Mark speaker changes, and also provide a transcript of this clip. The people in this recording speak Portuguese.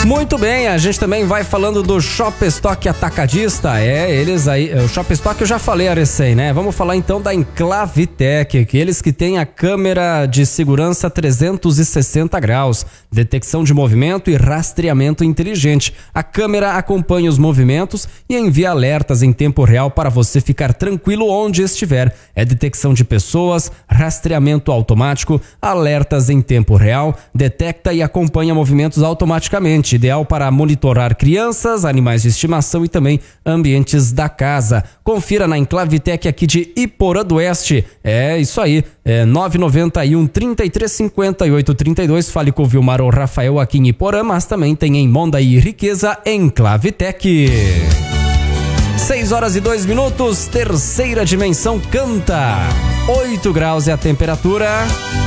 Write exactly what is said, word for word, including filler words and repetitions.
Speaker 1: Muito bem, a gente também vai falando do Shop Stock Atacadista. É, eles aí, o Shop Stock eu já falei a recém, né? Vamos falar então da Enclavitec, aqueles que têm a câmera de segurança trezentos e sessenta graus, detecção de movimento e rastreamento inteligente. A câmera acompanha os movimentos e envia alertas em tempo real para você ficar tranquilo onde estiver. É detecção de pessoas, rastreamento automático, alertas em tempo real, detecta e acompanha movimentos automaticamente, ideal para monitorar crianças, animais de estimação e também ambientes da casa. Confira na Enclavitec aqui de Iporã do Oeste. É isso aí, é nove nove um, trinta e três, cinquenta e oito, trinta e dois. Fale com o Vilmar ou Rafael aqui em Iporã, mas também tem em Mondaí e Riqueza Enclavitec. seis horas e dois minutos, terceira dimensão canta. oito graus é a temperatura.